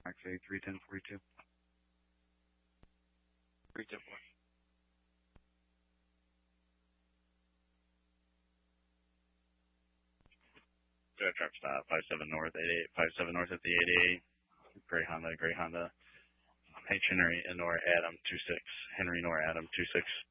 XA 31042. 310-4. Truck stop, 57 North, 57 North at the 88, Gray Honda, H. Henry, Nor Adam, 26, Henry, Nor Adam, 26.